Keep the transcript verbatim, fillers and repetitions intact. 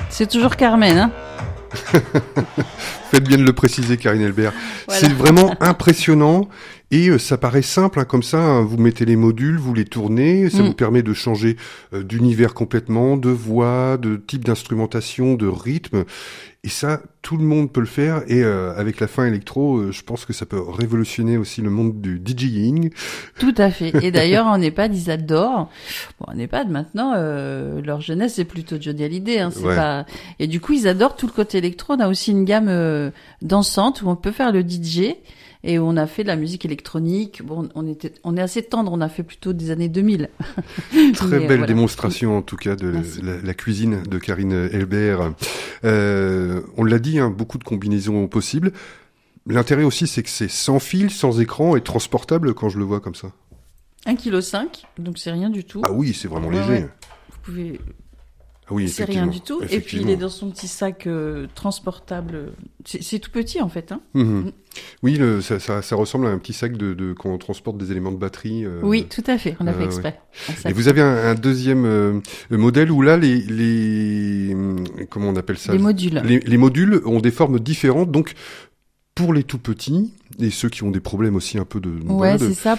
C'est toujours Carmen, hein. Faites bien de le préciser, Karine Elbert. Voilà. C'est vraiment impressionnant et euh, ça paraît simple, hein, comme ça. Hein, vous mettez les modules, vous les tournez, ça Mm. vous permet de changer euh, d'univers complètement, de voix, de type d'instrumentation, de rythme. Et ça, tout le monde peut le faire. Et euh, avec la fin électro, euh, je pense que ça peut révolutionner aussi le monde du DJing. Tout à fait. Et d'ailleurs, en EHPAD, ils adorent. Bon, en EHPAD, maintenant, euh, leur jeunesse, c'est plutôt Johnny Hallyday. Hein, c'est Ouais. pas... Et du coup, ils adorent tout le côté électro. On a aussi une gamme euh, dansante où on peut faire le D J. Et on a fait de la musique électronique. Bon, on était, on est assez tendre. On a fait plutôt des années deux mille. Très Mais, belle voilà. démonstration, en tout cas, de Merci. la, la cuisine de Karine Elbert. Euh, on l'a dit, hein, beaucoup de combinaisons possibles. L'intérêt aussi, c'est que c'est sans fil, sans écran et transportable quand je le vois comme ça. un virgule cinq kilos, donc c'est rien du tout. Ah oui, c'est vraiment Ouais, léger. ouais. Vous pouvez... Ah oui, C'est rien effectivement. du tout. Et puis, Effectivement. il est dans son petit sac euh, transportable. C'est, c'est tout petit, en fait. Hein. Mhm. Oui, le, ça, ça, ça ressemble à un petit sac de, de quand on transporte des éléments de batterie. euh, Oui, tout à fait. On a euh, fait exprès. Un sac. Et vous avez un, un deuxième euh, modèle où là, les, les hum, comment on appelle ça Les modules. les, les modules ont des formes différentes. Donc, pour les tout petits et ceux qui ont des problèmes aussi un peu de, Ouais, voilà, de- c'est ça.